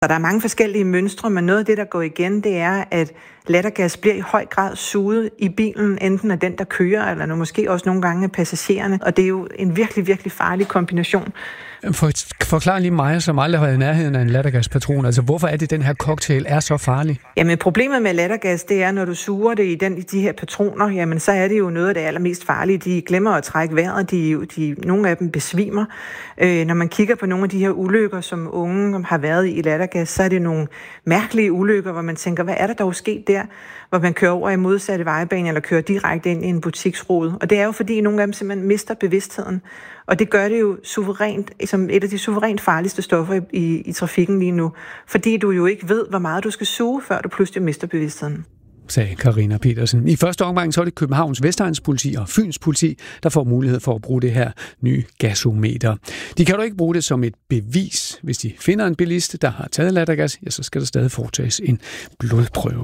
Så der er mange forskellige mønstre, men noget af det, der går igen, det er, at lattergas bliver i høj grad suget i bilen, enten af den, der kører, eller måske også nogle gange af passagererne. Og det er jo en virkelig, virkelig farlig kombination. Forklar lige mig, som aldrig har været i nærheden af en lattergaspatron. Altså, hvorfor er det, den her cocktail er så farlig? Jamen, problemet med lattergas, det er, når du suger det i de her patroner, jamen, så er det jo noget af det allermest farlige. De glemmer at trække vejret, nogle af dem besvimer. Når man kigger på nogle af de her ulykker, som unge har været i lattergas, så er det nogle mærkelige ulykker, hvor man tænker, hvad er der dog sket der? Hvor man kører over i modsatte vejbane, eller kører direkte ind i en butiksrude. Og det er jo, fordi nogle af dem simpelthen mister bevidstheden. Og det gør det jo suverænt, som et af de suverænt farligste stoffer i trafikken lige nu. Fordi du jo ikke ved, hvor meget du skal suge, før du pludselig mister bevidstheden. Sagde Karina Petersen. I første omgang så er det Københavns Vestegnspoliti og Fyns politi, der får mulighed for at bruge det her nye gasometer. De kan jo ikke bruge det som et bevis. Hvis de finder en bilist, der har taget lattergas, ja, så skal der stadig foretages en blodprøve.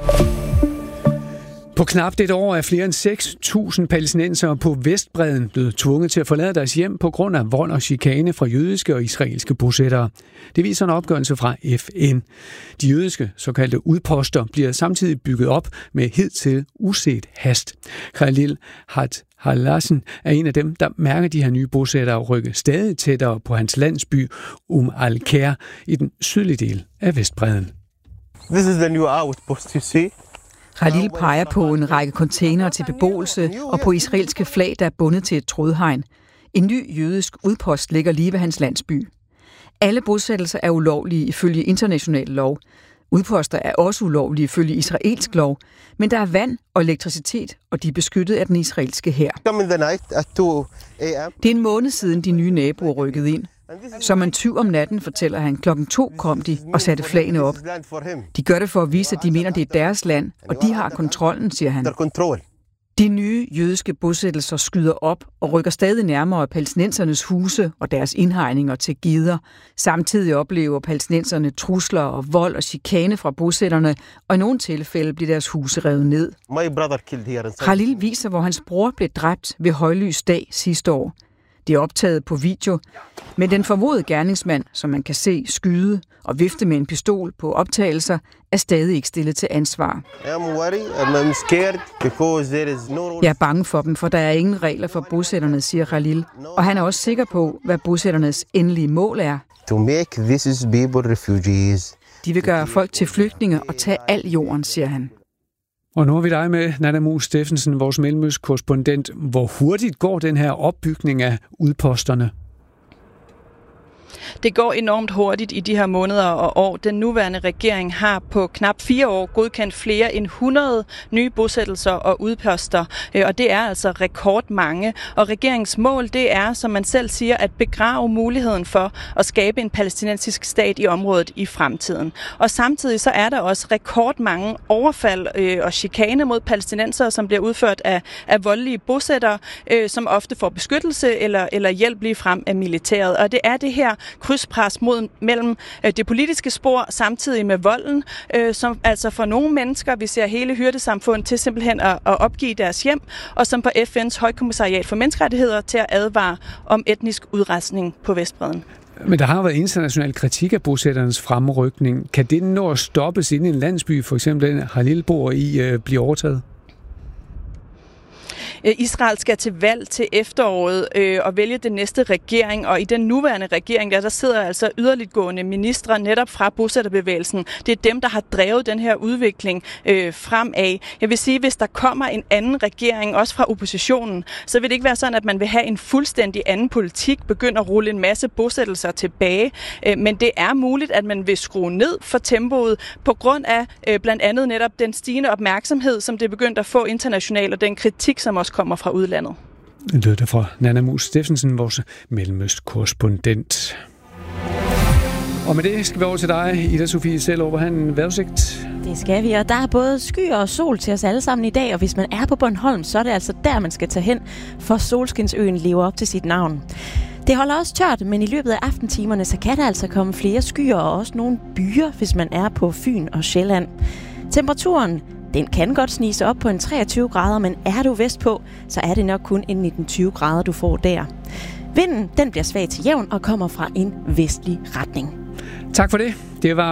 På knap et år er flere end 6.000 palæstinensere på Vestbredden blevet tvunget til at forlade deres hjem på grund af vold og chikane fra jødiske og israelske bosættere. Det viser en opgørelse fra FN. De jødiske såkaldte udposter bliver samtidig bygget op med hidtil uset hast. Khalil Halassen er en af dem, der mærker de her nye bosættere rykke stadig tættere på hans landsby al-Khair i den sydlige del af Vestbredden. This is the new outpost, you see. Khalil peger på en række containere til beboelse og på israelske flag, der er bundet til et trådhegn. En ny jødisk udpost ligger lige ved hans landsby. Alle bosættelser er ulovlige ifølge international lov. Udposter er også ulovlige ifølge israelsk lov, men der er vand og elektricitet, og de er beskyttet af den israelske hær. Det er en måned siden de nye naboer rykkede ind. Som en tyv om natten, fortæller han, 2:00 kom de og satte flagene op. De gør det for at vise, at de mener, det er deres land, og de har kontrollen, siger han. De nye jødiske bosættelser skyder op og rykker stadig nærmere palæstinensernes huse og deres indhegninger til gider. Samtidig oplever palæstinenserne trusler og vold og chikane fra bosætterne, og i nogle tilfælde bliver deres huse revet ned. Khalil viser, hvor hans bror blev dræbt ved højlys dag sidste år. Det er optaget på video, men den formodede gerningsmand, som man kan se skyde og vifte med en pistol på optagelser, er stadig ikke stillet til ansvar. Jeg er bange for dem, for der er ingen regler for bosætterne, siger Khalil. Og han er også sikker på, hvad bosætternes endelige mål er. De vil gøre folk til flygtninge og tage al jorden, siger han. Og nu er vi dig med, Nanna Mus Steffensen, vores mellemøstkorrespondent. Hvor hurtigt går den her opbygning af udposterne? Det går enormt hurtigt i de her måneder og år. Den nuværende regering har på knap 4 år godkendt flere end 100 nye bosættelser og udposter, og det er altså rekordmange. Og regeringens mål, det er, som man selv siger, at begrave muligheden for at skabe en palæstinensisk stat i området i fremtiden. Og samtidig så er der også rekordmange overfald og chikane mod palæstinensere, som bliver udført af voldelige bosættere, som ofte får beskyttelse eller hjælp lige frem af militæret. Og det er det her krydspres mellem det politiske spor samtidig med volden, som altså for nogle mennesker, vi ser hele hyrdesamfund til simpelthen at opgive deres hjem, og som på FN's Højkommissariat for Menneskerettigheder til at advare om etnisk udrensning på Vestbredden. Men der har været international kritik af bosætternes fremrykning. Kan det nå at stoppes inden en landsby, for eksempel den Khalil bor i, bliver overtaget? Israel skal til valg til efteråret og vælge den næste regering, og i den nuværende regering, der sidder altså yderligtgående ministre netop fra bosætterbevægelsen. Det er dem, der har drevet den her udvikling fremad. Jeg vil sige, hvis der kommer en anden regering, også fra oppositionen, så vil det ikke være sådan, at man vil have en fuldstændig anden politik, begynde at rulle en masse bosættelser tilbage, men det er muligt, at man vil skrue ned for tempoet på grund af blandt andet netop den stigende opmærksomhed, som det er begyndt at få internationalt, og den kritik, som også kommer fra udlandet. Det lød det fra Nanna Mus Steffensen, vores mellemøstkorrespondent. Og med det skal vi over til dig, Ida Sofie Sellerup, hvor han en vejrudsigt. Det skal vi, og der er både skyer og sol til os alle sammen i dag, og hvis man er på Bornholm, så er det altså der, man skal tage hen, for Solskinsøen lever op til sit navn. Det holder også tørt, men i løbet af aftentimerne, så kan der altså komme flere skyer og også nogle byer, hvis man er på Fyn og Sjælland. Temperaturen, den kan godt snige sig op på en 23 grader, men er du vestpå, så er det nok kun en 19-20 grader, du får der. Vinden, den bliver svag til jævn og kommer fra en vestlig retning. Tak for det. Det var